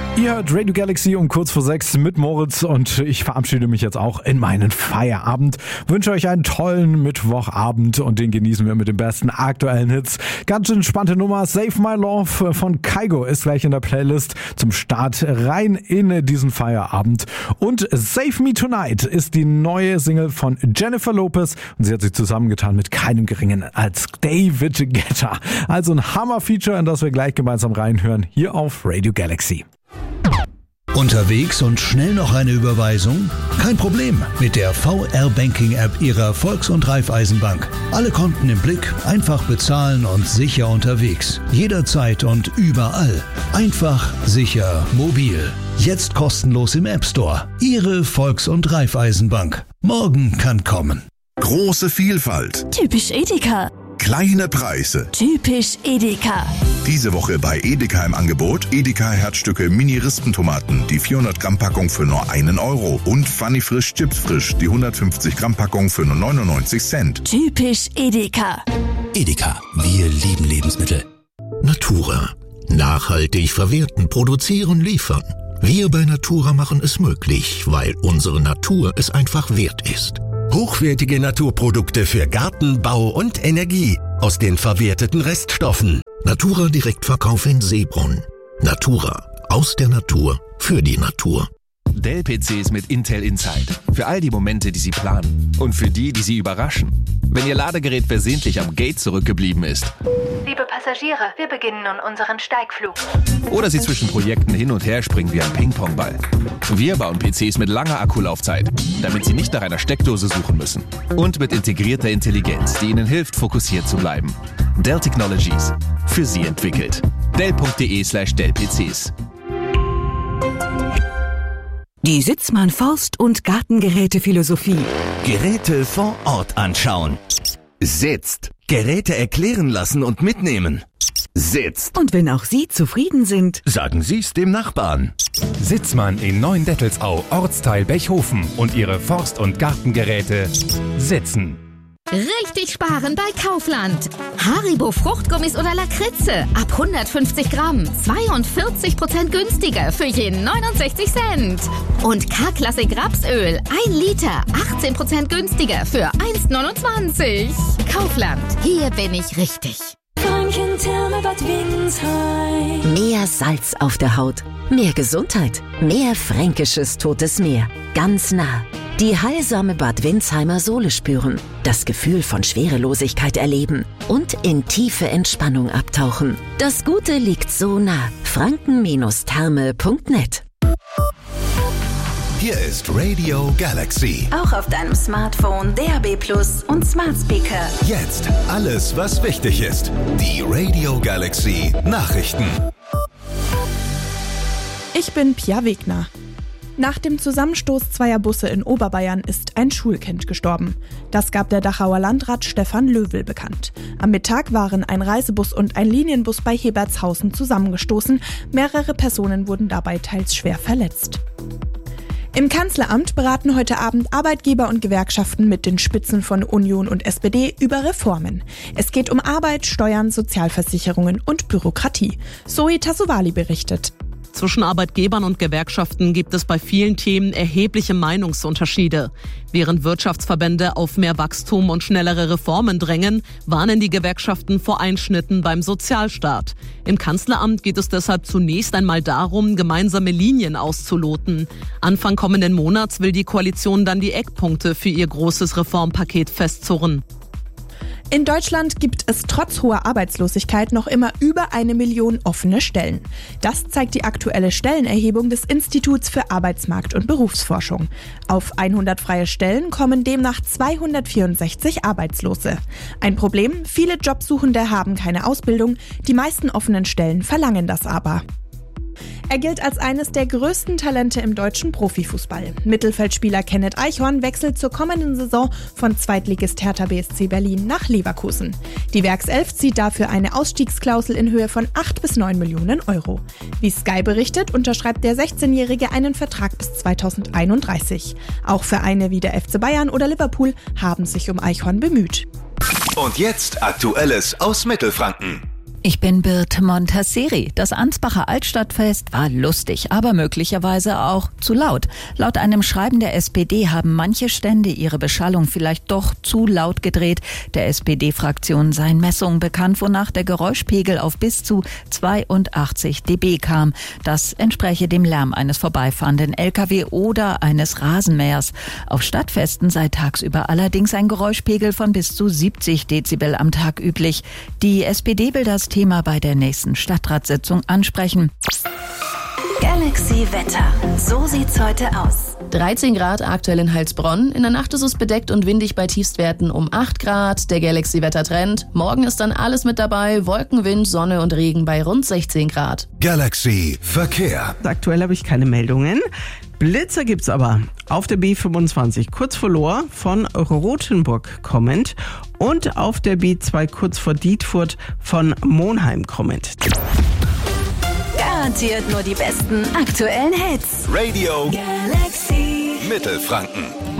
Ihr hört Radio Galaxy um kurz vor 6 mit Moritz und ich verabschiede mich jetzt auch in meinen Feierabend. Wünsche euch einen tollen Mittwochabend und den genießen wir mit den besten aktuellen Hits. Ganz entspannte Nummer Save My Love von Kygo ist gleich in der Playlist zum Start rein in diesen Feierabend. Und Save Me Tonight ist die neue Single von Jennifer Lopez und sie hat sich zusammengetan mit keinem Geringen als David Guetta. Also ein Hammer-Feature, in das wir gleich gemeinsam reinhören, hier auf Radio Galaxy. Unterwegs und schnell noch eine Überweisung? Kein Problem mit der VR-Banking-App Ihrer Volks- und Raiffeisenbank. Alle Konten im Blick, einfach bezahlen und sicher unterwegs. Jederzeit und überall. Einfach, sicher, mobil. Jetzt kostenlos im App Store. Ihre Volks- und Raiffeisenbank. Morgen kann kommen. Große Vielfalt. Typisch Edeka. Kleine Preise. Typisch Edeka. Diese Woche bei Edeka im Angebot Edeka Herzstücke Mini-Rispentomaten, die 400 Gramm Packung für nur 1 Euro und Funny Frisch Chips Frisch, die 150 Gramm Packung für nur 99 Cent. Typisch Edeka. Edeka, wir lieben Lebensmittel. Natura. Nachhaltig verwerten, produzieren, liefern. Wir bei Natura machen es möglich, weil unsere Natur es einfach wert ist. Hochwertige Naturprodukte für Garten, Bau und Energie aus den verwerteten Reststoffen. Natura Direktverkauf in Seebrunn. Natura. Aus der Natur. Für die Natur. Dell-PCs mit Intel Inside. Für all die Momente, die Sie planen. Und für die, die Sie überraschen. Wenn Ihr Ladegerät versehentlich am Gate zurückgeblieben ist. Liebe Passagiere, wir beginnen nun unseren Steigflug. Oder Sie zwischen Projekten hin und her springen wie ein Ping-Pong-Ball. Wir bauen PCs mit langer Akkulaufzeit, damit Sie nicht nach einer Steckdose suchen müssen. Und mit integrierter Intelligenz, die Ihnen hilft, fokussiert zu bleiben. Dell Technologies. Für Sie entwickelt. Dell.de/Dell-PCs. Die Sitzmann Forst- und Gartengeräte-Philosophie. Geräte vor Ort anschauen. Sitzt. Geräte erklären lassen und mitnehmen. Sitzt. Und wenn auch Sie zufrieden sind, sagen Sie's dem Nachbarn. Sitzmann in Neuendettelsau, Ortsteil Bechhofen und Ihre Forst- und Gartengeräte sitzen. Richtig sparen bei Kaufland. Haribo Fruchtgummis oder Lakritze ab 150 Gramm. 42% günstiger für je 69 Cent. Und K-Klassik Rapsöl 1 Liter 18% günstiger für 1,29. Kaufland, hier bin ich richtig. Mehr Salz auf der Haut, mehr Gesundheit, mehr fränkisches Totes Meer. Ganz nah. Die heilsame Bad Windsheimer Sohle spüren, das Gefühl von Schwerelosigkeit erleben und in tiefe Entspannung abtauchen. Das Gute liegt so nah. franken-therme.net. Hier ist Radio Galaxy. Auch auf deinem Smartphone, DAB+ und Smart Speaker. Jetzt alles, was wichtig ist. Die Radio Galaxy Nachrichten. Ich bin Pia Wegner. Nach dem Zusammenstoß zweier Busse in Oberbayern ist ein Schulkind gestorben. Das gab der Dachauer Landrat Stefan Löwel bekannt. Am Mittag waren ein Reisebus und ein Linienbus bei Hebertshausen zusammengestoßen. Mehrere Personen wurden dabei teils schwer verletzt. Im Kanzleramt beraten heute Abend Arbeitgeber und Gewerkschaften mit den Spitzen von Union und SPD über Reformen. Es geht um Arbeit, Steuern, Sozialversicherungen und Bürokratie. Zoe Tassovali berichtet. Zwischen Arbeitgebern und Gewerkschaften gibt es bei vielen Themen erhebliche Meinungsunterschiede. Während Wirtschaftsverbände auf mehr Wachstum und schnellere Reformen drängen, warnen die Gewerkschaften vor Einschnitten beim Sozialstaat. Im Kanzleramt geht es deshalb zunächst einmal darum, gemeinsame Linien auszuloten. Anfang kommenden Monats will die Koalition dann die Eckpunkte für ihr großes Reformpaket festzurren. In Deutschland gibt es trotz hoher Arbeitslosigkeit noch immer über 1 Million offene Stellen. Das zeigt die aktuelle Stellenerhebung des Instituts für Arbeitsmarkt- und Berufsforschung. Auf 100 freie Stellen kommen demnach 264 Arbeitslose. Ein Problem, viele Jobsuchende haben keine Ausbildung, die meisten offenen Stellen verlangen das aber. Er gilt als eines der größten Talente im deutschen Profifußball. Mittelfeldspieler Kenneth Eichhorn wechselt zur kommenden Saison von Zweitligist Hertha BSC Berlin nach Leverkusen. Die Werkself zieht dafür eine Ausstiegsklausel in Höhe von 8 bis 9 Millionen Euro. Wie Sky berichtet, unterschreibt der 16-Jährige einen Vertrag bis 2031. Auch Vereine wie der FC Bayern oder Liverpool haben sich um Eichhorn bemüht. Und jetzt Aktuelles aus Mittelfranken. Ich bin Birte Montasseri. Das Ansbacher Altstadtfest war lustig, aber möglicherweise auch zu laut. Laut einem Schreiben der SPD haben manche Stände ihre Beschallung vielleicht doch zu laut gedreht. Der SPD-Fraktion seien Messungen bekannt, wonach der Geräuschpegel auf bis zu 82 dB kam. Das entspräche dem Lärm eines vorbeifahrenden LKW oder eines Rasenmähers. Auf Stadtfesten sei tagsüber allerdings ein Geräuschpegel von bis zu 70 Dezibel am Tag üblich. Die SPD will das Thema bei der nächsten Stadtratssitzung ansprechen. Galaxy Wetter. So sieht's heute aus. 13 Grad aktuell in Heilsbronn. In der Nacht ist es bedeckt und windig bei Tiefstwerten um 8 Grad. Der Galaxy-Wettertrend. Morgen ist dann alles mit dabei. Wolken, Wind, Sonne und Regen bei rund 16 Grad. Galaxy Verkehr. Aktuell habe ich keine Meldungen. Blitzer gibt's aber auf der B25 kurz vor Lohr von Rothenburg kommend und auf der B2 kurz vor Dietfurt von Monheim kommend. Garantiert nur die besten aktuellen Hits. Radio Galaxy Mittelfranken.